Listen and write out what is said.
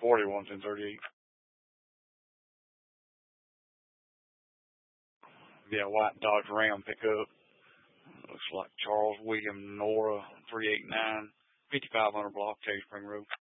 41, 1038. Yeah, white Dodge Ram pickup. Looks like Charles William Nora 389, 5500 block, Cave Spring Road.